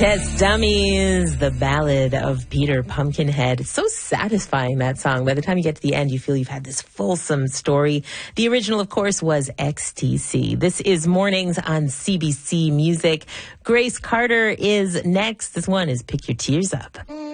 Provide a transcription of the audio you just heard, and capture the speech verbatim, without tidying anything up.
Test Dummies, the ballad of Peter Pumpkinhead. It's so satisfying, that song. By the time you get to the end, you feel you've had this fulsome story. The original, of course, was X T C. This is Mornings on C B C Music. Grace Carter is next. This one is Pick Your Tears Up.